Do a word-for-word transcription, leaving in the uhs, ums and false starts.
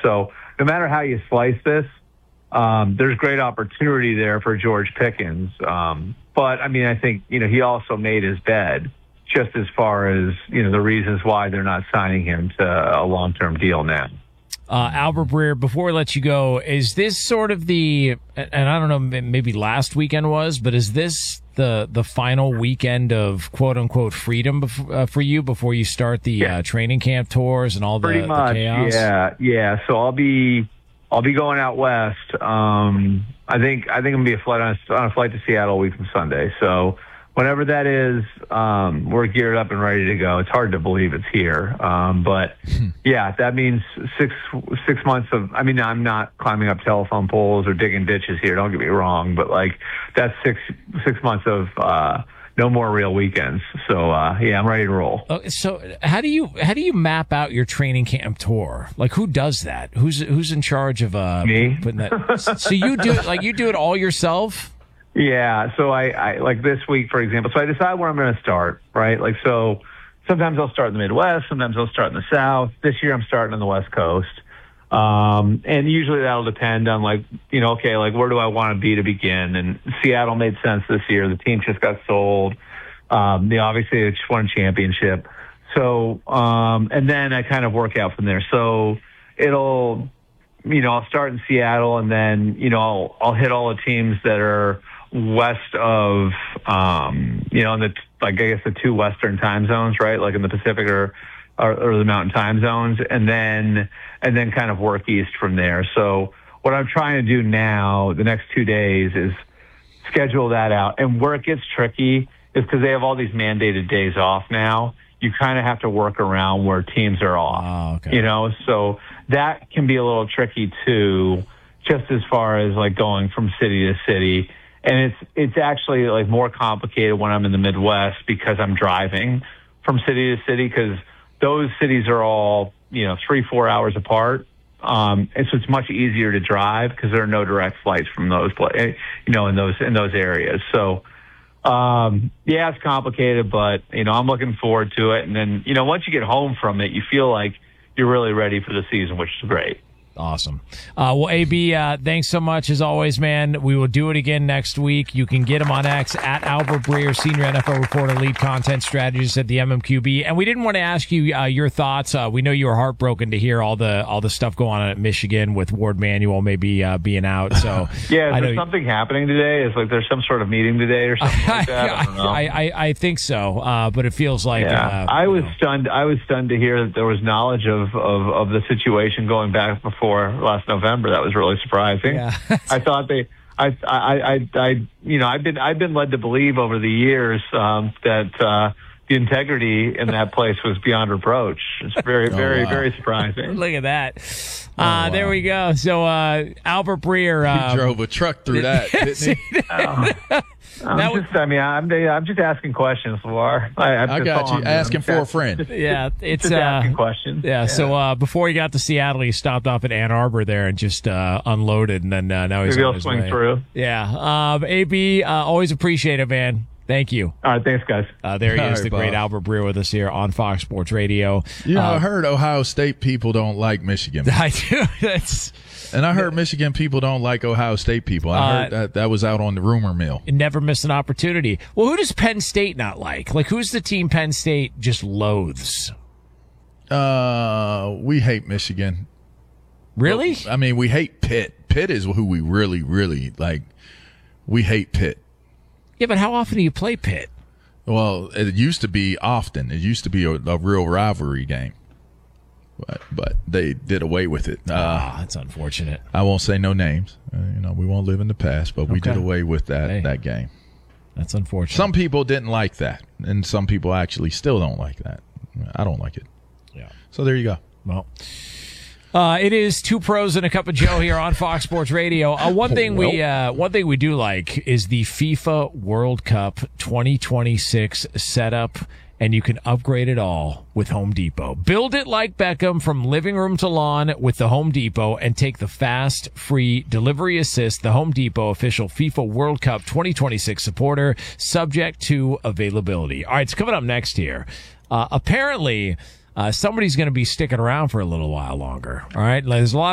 So no matter how you slice this, um, there's great opportunity there for George Pickens. Um, but, I mean, I think, you know, he also made his bed just as far as, you know, the reasons why they're not signing him to a long-term deal now. Uh, Albert Breer, before we let you go, is this sort of the, and I don't know, maybe last weekend was, but is this the the final weekend of quote-unquote freedom bef- uh, for you before you start the yeah. uh, training camp tours and all the, Pretty much, the chaos? Yeah, yeah. So I'll be I'll be going out west. Um, I think I think I'm going to be a flight on a, on a flight to Seattle a week from Sunday. So whenever that is, um, we're geared up and ready to go. It's hard to believe it's here. Um, but, yeah, that means six six months of – I mean, I'm not climbing up telephone poles or digging ditches here. Don't get me wrong. But, like, that's six six months of uh, no more real weekends. So, uh, yeah, I'm ready to roll. Uh, so how do you how do you map out your training camp tour? Like, who does that? Who's who's in charge of uh, Me. putting that? So you do it – like, you do it all yourself? Yeah, so I, I like this week, for example. So I decide where I'm going to start, right? Like, so sometimes I'll start in the Midwest, sometimes I'll start in the South. This year I'm starting on the West Coast. Um, and usually that'll depend on, like, you know, okay, like, where do I want to be to begin? And Seattle made sense this year. The team just got sold. Um, they obviously just won a championship. So, um, and then I kind of work out from there. So it'll, you know, I'll start in Seattle, and then, you know, I'll, I'll hit all the teams that are west of, um, you know, in the, like, I guess the two Western time zones, right? Like in the Pacific or, or, or the Mountain time zones, and then, and then kind of work east from there. So what I'm trying to do now, the next two days, is schedule that out. And where it gets tricky is because they have all these mandated days off now. You kind of have to work around where teams are off, oh, okay. you know, so that can be a little tricky too, just as far as like going from city to city. And it's it's actually like more complicated when I'm in the Midwest because I'm driving from city to city, because those cities are all, you know, three, four hours apart. Um, and so it's much easier to drive because there are no direct flights from those, you know, in those in those areas. So, um, yeah, it's complicated, but, you know, I'm looking forward to it. And then, you know, once you get home from it, you feel like you're really ready for the season, which is great. Awesome. Uh, well, A B, uh, thanks so much as always, man. We will do it again next week. You can get him on X at Albert Breer, senior N F L reporter, lead content strategist at the M M Q B. And we didn't want to ask you uh, your thoughts. Uh, we know you were heartbroken to hear all the all the stuff going on at Michigan with Ward Manuel maybe uh, being out. So yeah, is I there know something happening today? Is like there's some sort of meeting today or something like that? I don't know. I, I, I think so, uh, but it feels like yeah. uh, I was know. stunned. I was stunned to hear that there was knowledge of, of, of the situation going back before last November. That was really surprising. Yeah. I thought they, I, I, I, I, you know, I've been, I've been led to believe over the years um, that uh, the integrity in that place was beyond reproach. It's very, oh, very, wow. very surprising. Look at that. Oh, Uh, wow. There we go. So uh, Albert Breer. He Um, drove a truck through that, didn't he? Oh. I'm That just, I mean, I'm, I'm just asking questions, Lamar. I, I got you. Asking for a friend. Yeah, it's Just uh, asking questions. Yeah, Yeah. so uh, before he got to Seattle, he stopped off at Ann Arbor there and just uh, unloaded, and then uh, now he's Maybe on I'll his swing way. through. Yeah, um, A B, uh, always appreciate it, man. Thank you. All right, thanks, guys. Uh, there he All is, right, the great Bob. Albert Breer with us here on Fox Sports Radio. You know, Uh, I heard Ohio State people don't like Michigan. I do. That's And I heard Michigan people don't like Ohio State people. I Uh, heard that that was out on the rumor mill. never miss an opportunity. Well, who does Penn State not like? Like, who's the team Penn State just loathes? Uh, we hate Michigan. Really? I mean, we hate Pitt. Pitt is who we really, really like. We hate Pitt. Yeah, but how often do you play Pitt? Well, it used to be often. It used to be a, a real rivalry game. But, but they did away with it. Uh, Ah, that's unfortunate. I won't say no names. Uh, you know, we won't live in the past, but we Okay. did away with that Hey. that game. That's unfortunate. Some people didn't like that, and some people actually still don't like that. I don't like it. Yeah. So there you go. Well, uh, it is Two Pros and a Cup of Joe here on Fox Sports Radio. Uh, one thing we uh, one thing we do like is the FIFA World Cup twenty twenty-six setup, and you can upgrade it all with Home Depot. Build it like Beckham from living room to lawn with the Home Depot, and take the fast, free delivery assist. The Home Depot official FIFA World Cup twenty twenty-six supporter, subject to availability. All right, it's coming up next here. Uh, apparently, uh, somebody's going to be sticking around for a little while longer. All right, there's a lot